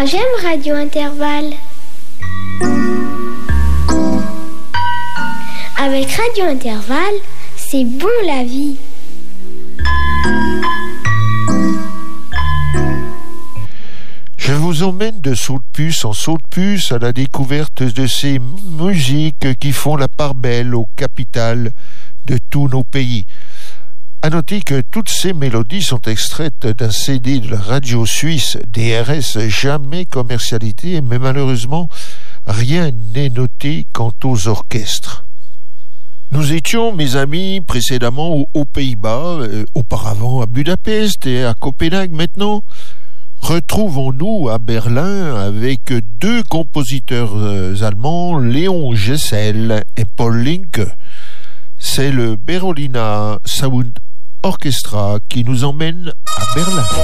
Moi j'aime Radio Intervalle. Avec Radio Intervalle, c'est bon la vie. Je vous emmène de saut de puce en saut de puce à la découverte de ces musiques qui font la part belle aux capitales de tous nos pays. À noter que toutes ces mélodies sont extraites d'un CD de la radio suisse DRS, jamais commercialité, mais malheureusement, rien n'est noté quant aux orchestres. Nous étions, mes amis, précédemment aux Pays-Bas, auparavant à Budapest et à Copenhague maintenant. Retrouvons-nous à Berlin avec deux compositeurs allemands, Léon Gessel et Paul Linke. C'est le Berolina Sound Orchestra qui nous emmène à Berlin.